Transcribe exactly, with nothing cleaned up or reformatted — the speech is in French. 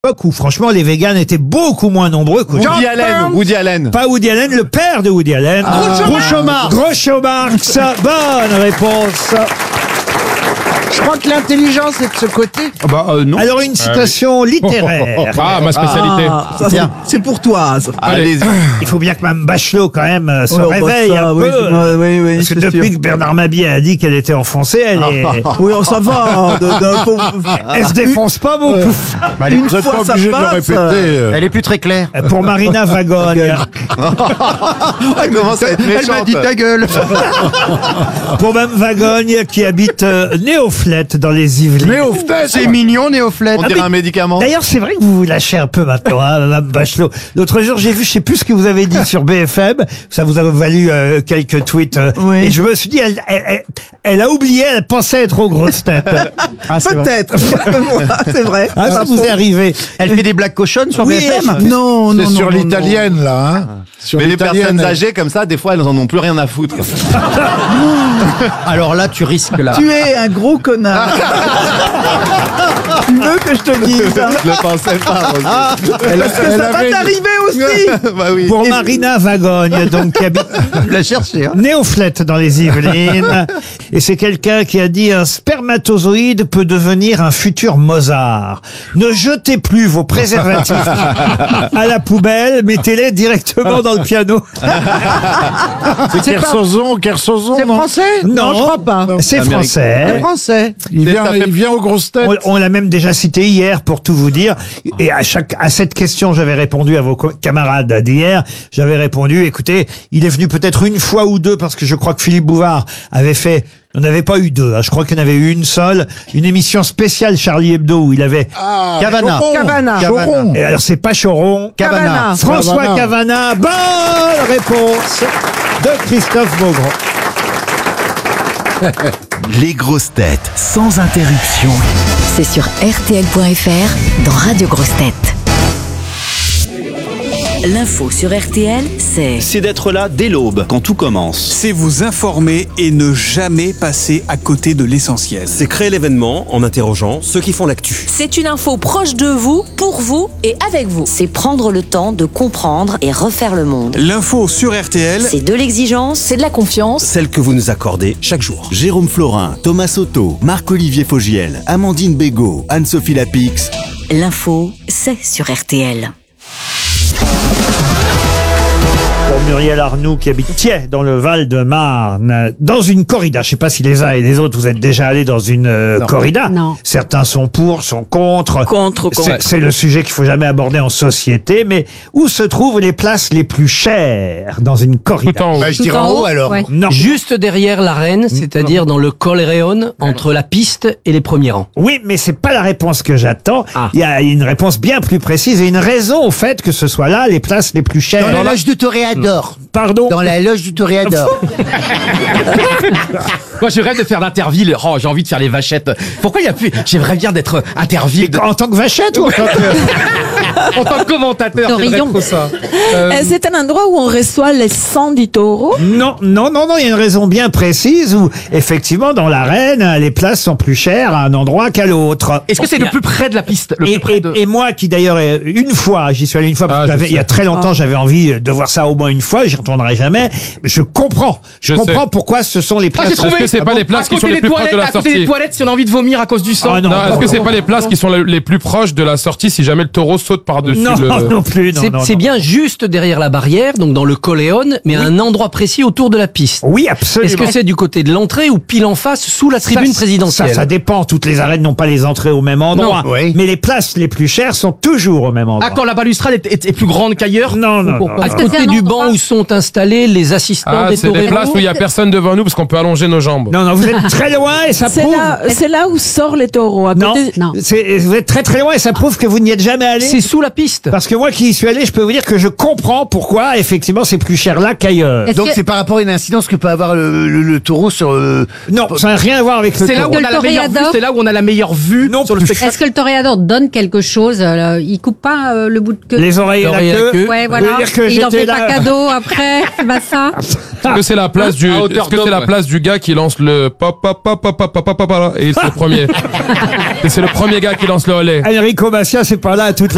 époque où franchement les véganes étaient beaucoup moins nombreux qu'aujourd'hui. Woody Allen, Woody Allen. Pas Woody Allen, le père de Woody Allen. Ah. Groucho Marx. Groucho Marx. Bonne réponse. Je crois que l'intelligence est de ce côté. Ah bah euh, non. Alors une citation littéraire. Ah, ma spécialité. Ah, ça, c'est- c'est pour toi. ça. Allez-y. Il faut bien que Mme Bachelot quand même euh, se Ouais, on voit réveille ça, un oui, peu. oui, oui, oui, Parce que c'est depuis sûr. que Bernard Mabie a dit qu'elle était enfoncée, elle est... Oui, on s'en va. De, de- pour- elle se défonce pas beaucoup. Bah, elle est- Une vous êtes fois pas ça obligé de le passe, répéter. euh, Elle est plus très claire. Pour Marina Vagogne. Elle commence à être méchante. Elle m'a dit ta gueule. Pour Mme Vagogne qui habite euh, Néoflette dans les Yvelines. C'est mignon, Néoflette. On Ah, dirait mais- un médicament. D'ailleurs, c'est vrai que vous vous lâchez un peu maintenant, hein, Mme Bachelot. L'autre jour, j'ai vu, je sais plus ce que vous avez dit sur B F M. Ça vous a valu euh, quelques tweets. euh, Oui. Et je me suis dit, elle, elle, elle, elle a oublié, elle pensait être aux grosses têtes. Ah, c'est vrai. Peut-être. C'est vrai. Ah, ça vous est arrivé. Elle fait des blagues cochonnes sur Oui, B F M. elle- Non, non, C'est non. sur non, l'italienne, là, hein. Sur Mais les l'italienne, personnes elle- âgées comme ça, des fois, elles en ont plus rien à foutre. Alors là, tu risques là. non. Tu es un gros connard. Tu veux que je te dise ça? Je le pensais pas. aussi. elle, Parce que elle ça va avait- t'arriver aussi. Bah oui. Pour Marina Vagogne, donc, qui habite la chercher. Hein. Néoflette dans les Yvelines. Et c'est quelqu'un qui a dit un spermatozoïde peut devenir un futur Mozart. Ne jetez plus vos préservatifs à la poubelle, mettez-les directement dans le piano. C'est Kersozon, Kersozon, C'est non français? Non, je crois pas. C'est Américain. français. C'est français. Il C'est- vient, ça fait- il vient aux grosses têtes. On, on l'a même déjà cité hier pour tout vous dire. Et à chaque à cette question, j'avais répondu à vos co- camarades d'hier. J'avais répondu, écoutez, il est venu peut-être une fois ou deux parce que je crois que Philippe Bouvard avait fait. On n'avait pas eu deux. Hein, je crois qu'il y en avait eu une seule. Une émission spéciale Charlie Hebdo où il avait. Ah, Cavana. Choron. Cavana. Choron. Et alors c'est pas Choron. Cavana. François Cavana. Cavana. Bonne réponse de Christophe Beaugrand. Les grosses têtes sans interruption. C'est sur R T L point F R dans Radio Grosses Têtes. L'info sur R T L, c'est C'est d'être là dès l'aube, quand tout commence. C'est vous informer et ne jamais passer à côté de l'essentiel. C'est créer l'événement en interrogeant ceux qui font l'actu. C'est une info proche de vous, pour vous et avec vous. c'est prendre le temps de comprendre et refaire le monde. L'info sur R T L, C'est de l'exigence, C'est de la confiance. Celle que vous nous accordez chaque jour. Jérôme Florin, Thomas Soto, Marc-Olivier Fogiel, Amandine Bégaud, Anne-Sophie Lapix. l'info, c'est sur R T L. Pour Muriel Arnoux qui habite Thiais dans le Val-de-Marne, dans une corrida. Je sais pas si les uns et les autres vous êtes déjà allés dans une euh, corrida. Non. Certains sont pour, sont contre. Contre, contre. C'est- C'est le sujet qu'il faut jamais aborder en société. Mais où se trouvent les places les plus chères dans une corrida? Tout en haut. Bah, je dirais en haut, alors. Non. Juste derrière l'arène, c'est-à-dire dans le Collereon, entre la piste et les premiers rangs. Oui, mais c'est pas la réponse que j'attends. Ah. Il y a une réponse bien plus précise et une raison au fait que ce soit là les places les plus chères. Dans la loge du Toréador. Pardon. Dans la loge du Toréador. Moi, je rêve de faire l'Interville. Oh, j'ai envie de faire les vachettes. Pourquoi il y a plus... J'aimerais bien d'être Interville. De... En tant que vachette ou en tant que... En tant que commentateur, j'aimerais trop ça. Euh, C'est un endroit où on reçoit les cent du taureau. Non, non, non, non, il y a une raison bien précise où, effectivement, dans l'arène, les places sont plus chères à un endroit qu'à l'autre. Est-ce que c'est le plus près de la piste le Et, plus près et- de... et moi qui d'ailleurs euh, une fois, j'y suis allé une fois parce Ah, que je j'avais- il y a sais. très longtemps j'avais envie de voir ça au moins une fois, j'y retournerai jamais. Je comprends, je, Je comprends sais. pourquoi ce sont les Ah, places. j'ai trouvé. Est-ce que c'est pas les places à qui côté sont les des plus proches toilettes, de la à côté des sortie toilettes, si on a envie de vomir à cause du sang. Ah, non, Non, est-ce que c'est non, pas les places qui sont les les plus proches de la sortie si jamais le taureau saute par-dessus Non, le... non plus, non, C'est non, c'est non. bien juste derrière la barrière, donc dans le Collereon, mais à un endroit précis autour de la piste. Oui, absolument. Est-ce que c'est du côté de l'entrée ou pile en face, sous la tribune Ça, présidentielle? Ça, ça dépend. Toutes les arènes n'ont pas les entrées au même endroit. Non, oui. Mais les places les plus chères sont toujours au même endroit. Ah, quand la balustrade est, est- est plus grande qu'ailleurs? Non, non, Ou non, À non. côté du banc où sont installés les assistants Ah, des c'est des toreros. places où il y a personne devant nous parce qu'on peut allonger nos jambes. Non, non, vous êtes très loin et ça C'est prouve. là, c'est là où sortent les taureaux. À Non, côté... c'est- vous êtes très très loin et ça prouve que vous n'y êtes jamais allé. C'est sous la piste. Parce que moi qui y suis allé, je peux vous dire que je comprends pourquoi effectivement c'est plus cher là qu'ailleurs. Donc c'est par rapport à une incidence que peut avoir le, le- le taureau sur... euh, Non, ça n'a rien à voir avec le C'est là où taureau. on a la meilleure vue. C'est là où on a la meilleure vue Non sur le plus. spectacle. Est-ce que le toréador donne quelque chose euh, Il coupe pas euh, le bout de queue Les oreilles et la L'oreille et la queue. queue. Ouais, Vous voulez voilà. dire que Il en j'étais fait là- pas cadeau après, bah ça. Est-ce que c'est la place du, À hauteur est-ce que d'homme, c'est la ouais. place du gars qui lance le pop pop pop pop pop pop pop pop et c'est le premier. Et c'est le premier gars qui lance le relais. Enrico Macias, c'est pas là à toutes les